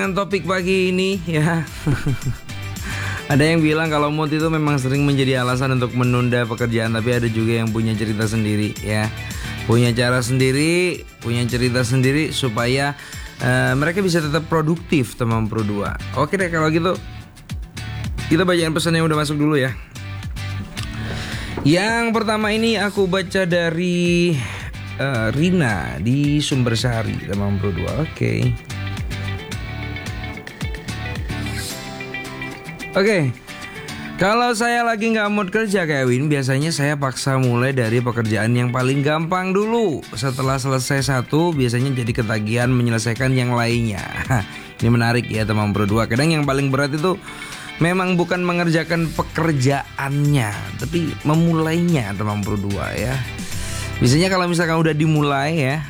Topik pagi ini ya. Ada yang bilang kalau mood itu memang sering menjadi alasan untuk menunda pekerjaan, tapi ada juga yang punya cerita sendiri ya. Punya cara sendiri, punya cerita sendiri supaya mereka bisa tetap produktif teman Pro 2. Oke deh kalau gitu. Kita bacain pesan yang udah masuk dulu ya. Yang pertama ini aku baca dari Rina di Sumbersari teman Pro 2. Oke, kalau saya lagi nggak mood kerja Kevin, biasanya saya paksa mulai dari pekerjaan yang paling gampang dulu. Setelah selesai satu, biasanya jadi ketagihan menyelesaikan yang lainnya. Ini menarik ya teman Pro 2. Kadang yang paling berat itu memang bukan mengerjakan pekerjaannya, tapi memulainya teman Pro 2 ya. Biasanya kalau misalkan udah dimulai ya,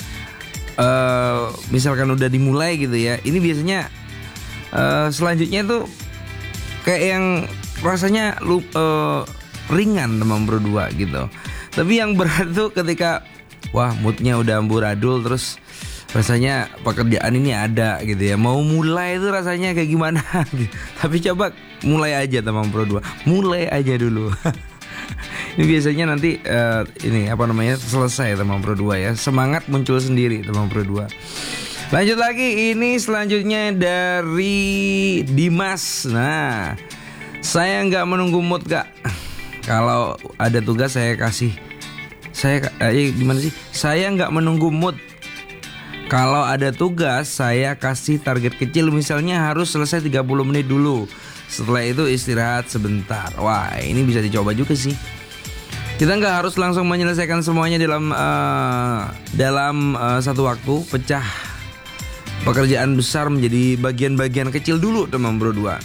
misalkan udah dimulai gitu ya, ini biasanya selanjutnya tuh kayak yang rasanya ringan teman Pro 2 gitu. Tapi yang berat tuh ketika wah moodnya udah amburadul, terus rasanya pekerjaan ini ada gitu ya. Mau mulai itu rasanya kayak gimana gitu. Tapi coba mulai aja teman Pro 2. Mulai aja dulu. Ini biasanya nanti selesai teman Pro 2 ya. Semangat muncul sendiri teman Pro 2. Lanjut lagi, ini selanjutnya dari Dimas. Nah, saya nggak menunggu mood kak. Kalau ada tugas saya kasih. Gimana sih? Saya nggak menunggu mood. Kalau ada tugas saya kasih target kecil. Misalnya harus selesai 30 menit dulu. Setelah itu istirahat sebentar. Wah, ini bisa dicoba juga sih. Kita nggak harus langsung menyelesaikan semuanya dalam satu waktu. Pecah pekerjaan besar menjadi bagian-bagian kecil dulu teman Pro 2.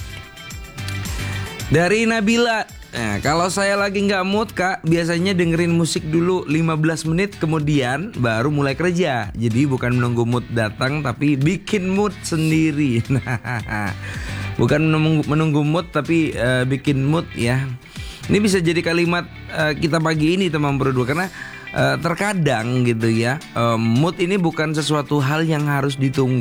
Dari Nabila, nah, kalau saya lagi gak mood kak, biasanya dengerin musik dulu 15 menit kemudian baru mulai kerja. Jadi bukan menunggu mood datang tapi bikin mood sendiri. Bukan menunggu mood tapi bikin mood ya. Ini bisa jadi kalimat kita pagi ini teman Pro 2 karena terkadang gitu ya, mood ini bukan sesuatu hal yang harus ditunggu.